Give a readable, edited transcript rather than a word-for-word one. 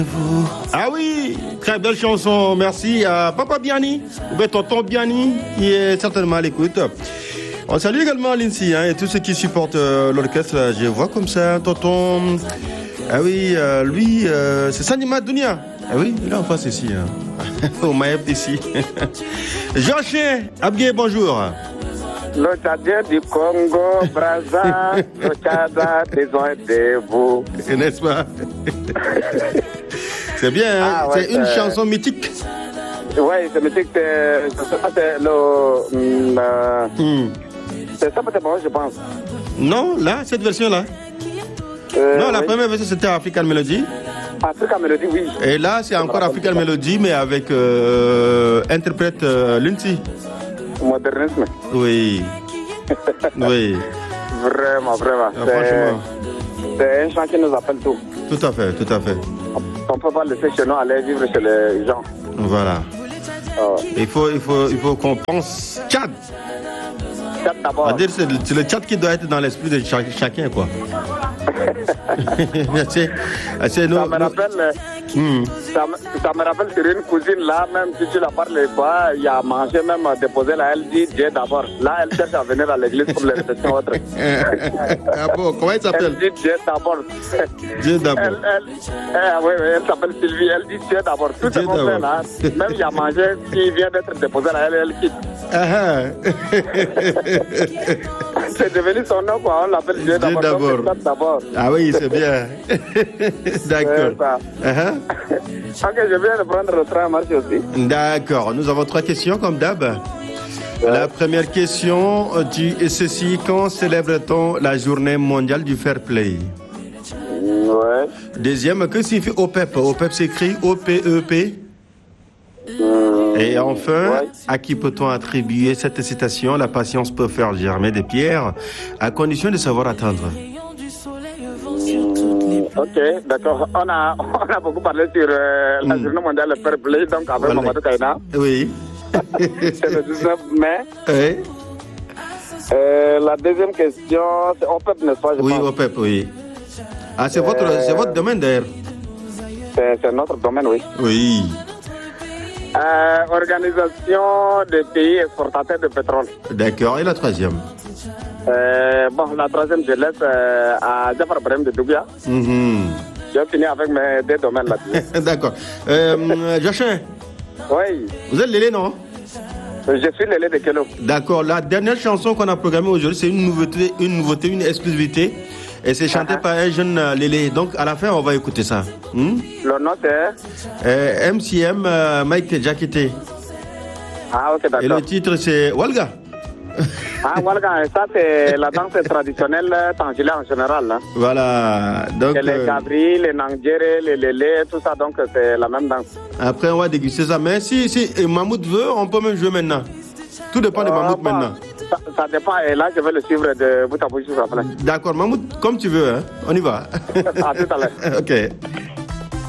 Ah oui, très belle chanson, merci à Papa Biani, ou bien Tonton Biani, qui est certainement à l'écoute. On salue également Lindsay et tous ceux qui supportent l'orchestre. Je vois comme ça, Tonton. Ah oui, lui, c'est Sanima Dunia. Ah oui, il est en face ici. Au Maïf ici. Georges Abgué, bonjour. Le Tchadien du Congo, Brazza, le Tchad a besoin de vous. N'est-ce pas? C'est bien, hein? Ouais, c'est une chanson mythique. Oui, c'est mythique. C'est c'est ça peut-être bon, je pense. Non, là, cette version-là. Non, la première version, c'était African Melody. African Melody, oui. Et là, c'est encore African Melody, mais avec interprète Lindsay. Modernisme. Oui. Oui. Vraiment. Franchement. C'est un chant qui nous appelle tout. Tout à fait. On peut pas laisser chez nous aller vivre chez les gens. Voilà. Il faut qu'on pense Tchad. Tchad d'abord. C'est le Tchad qui doit être dans l'esprit de chacun, quoi. Ça me rappelle sur une cousine là, même si tu la parles pas, il a mangé même déposé là, elle dit Dieu d'abord. Là, elle cherche à venir à l'église pour les réceptions autres. Ah bon, comment elle s'appelle? Elle dit Dieu d'abord. Dieu d'abord. Elle s'appelle Sylvie, elle dit Dieu d'abord. Tout est bon fait là. Même il a mangé, qui vient d'être déposé là, elle quitte. C'est devenu son nom, quoi. On l'appelle Dieu d'abord. Ah oui, c'est bien. D'accord. Ok, je viens de prendre le train à marche aussi. D'accord. Nous avons 3 questions comme d'hab. La première question dit ceci: quand célèbre-t-on la journée mondiale du fair play? Ouais. Deuxième, que signifie OPEP? OPEP s'écrit O-P-E-P. Et enfin, à qui peut-on attribuer cette citation? La patience peut faire germer des pierres, à condition de savoir attendre. Ok, d'accord. On a beaucoup parlé sur la journée mondiale du fair play, donc avec Mamadou Kaina. Oui. C'est le 19 mai. Oui. La deuxième question, c'est OPEP, n'est-ce pas? Oui, OPEP, oui. Ah, c'est votre domaine d'ailleurs. C'est notre domaine, oui. Oui. Organisation des pays exportateurs de pétrole. D'accord. Et la troisième? La troisième, je laisse à Jafar Brahim de Dougia. J'ai fini avec mes 2 domaines là-dessus. D'accord. Jachin. Oui. Vous êtes Lélé, non? Je suis Lélé de Kelo. D'accord. La dernière chanson qu'on a programmée aujourd'hui, c'est une nouveauté, une exclusivité. Et c'est chanté par un jeune Lélé. Donc, à la fin, on va écouter ça. Le nom, c'est MCM Mike Jakite. Ah, ok, d'accord. Et le titre, c'est Walga. Ah, Walga, ça, c'est la danse traditionnelle tangila en général. Hein. Voilà. Donc, les Gabri, les Nangere, les Lélé, tout ça, donc c'est la même danse. Après, on va déguster ça. Mais si Mahmoud veut, on peut même jouer maintenant. Tout dépend de Mahmoud maintenant. Ça dépend, et là, je vais le suivre de bout à bout. D'accord, Mahmoud, comme tu veux, hein. On y va. À tout à l'heure. Ok.